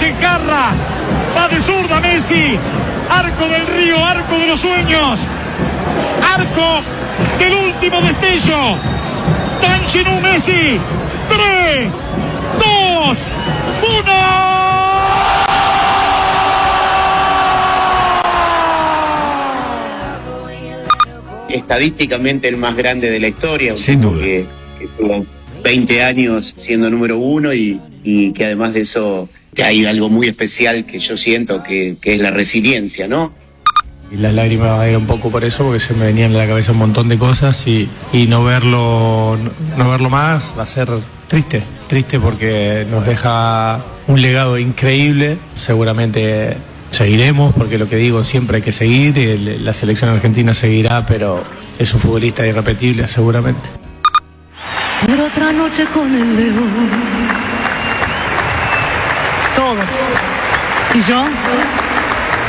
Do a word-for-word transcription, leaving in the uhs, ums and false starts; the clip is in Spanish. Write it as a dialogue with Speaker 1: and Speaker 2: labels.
Speaker 1: encarra, va de zurda Messi, arco del Río, arco de los sueños, arco del último destello. Tan Chenú Messi, tres, dos, uno.
Speaker 2: Estadísticamente el más grande de la historia,
Speaker 3: sin duda,
Speaker 2: que, que tuvo veinte años siendo número uno y, y que además de eso hay algo muy especial que yo siento que, que es la resiliencia, ¿no?
Speaker 4: Y las lágrimas eran un poco por eso, porque se me venían en la cabeza un montón de cosas y, y no verlo, no, no verlo más va a ser triste, triste porque nos deja un legado increíble. Seguramente seguiremos, porque lo que digo, siempre hay que seguir, el, la selección argentina seguirá, pero es un futbolista irrepetible seguramente.
Speaker 5: Por otra noche con el león. Todos. ¿Y yo?